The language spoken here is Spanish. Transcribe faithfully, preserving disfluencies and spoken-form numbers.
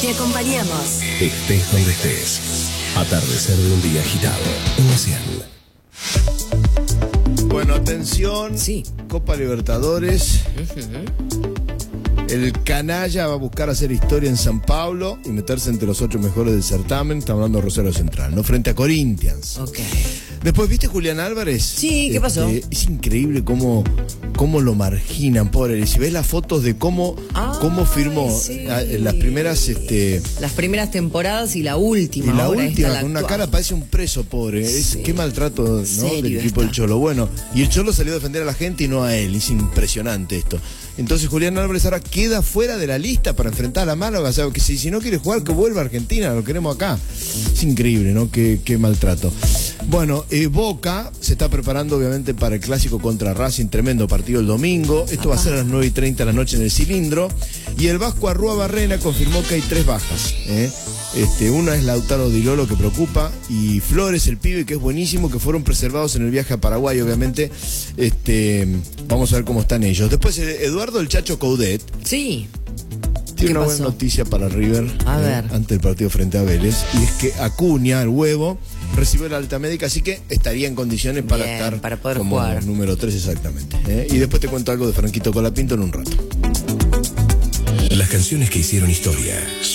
Te acompañamos. Estés donde estés. Atardecer de un día agitado. Emocional. Bueno, atención. Sí. Copa Libertadores. Uh-huh. El canalla va a buscar hacer historia en San Pablo y meterse entre los ocho mejores del certamen. Estamos hablando de Rosario Central, ¿no? Frente a Corinthians. Ok. Después, ¿viste Julián Álvarez? Sí, ¿qué pasó? Este, es increíble cómo, cómo lo marginan, pobre. Y si ves las fotos de cómo, Ay, cómo firmó sí. a- en las primeras... este Las primeras temporadas y la última. Y la ahora, última, esta, la con una actual. cara parece un preso, pobre. Es, Sí. qué maltrato, ¿no? Serio Del equipo del está. Cholo. Bueno, y el Cholo salió a defender a la gente y no a él. Es impresionante esto. Entonces Julián Álvarez ahora queda fuera de la lista para enfrentar a la Málaga. O sea, que si, si no quiere jugar, que vuelva a Argentina. Lo queremos acá. Es increíble, ¿no? Qué, qué maltrato. Bueno, eh, Boca se está preparando obviamente para el clásico contra Racing, tremendo partido el domingo. Esto va a ser a las nueve y treinta de la noche en el Cilindro. Y el Vasco Arrua Barrena confirmó que hay tres bajas. ¿eh? Este, una es Lautaro Di Lolo, que preocupa, y Flores, el pibe, que es buenísimo, que fueron preservados en el viaje a Paraguay, obviamente. Este, vamos a ver cómo están ellos. Después eh, Eduardo el Chacho Coudet Sí. tiene ¿Qué una pasó? buena noticia para River A eh, ver. ante el partido frente a Vélez, y es que Acuña, el huevo, recibió la alta médica, así que estaría en condiciones para Bien, estar para poder como jugar. número tres exactamente. ¿eh? Y después te cuento algo de Franquito Colapinto en un rato. Las canciones que hicieron historia.